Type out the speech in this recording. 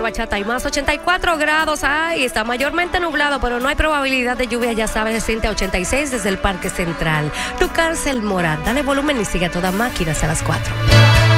bachata y más, 84 grados. Ay, está mayormente nublado, pero no hay probabilidad de lluvia, ya sabes, se siente a 86 desde el Parque Central. Tu Cárcel Mora, dale volumen y sigue a toda máquina hasta las 4.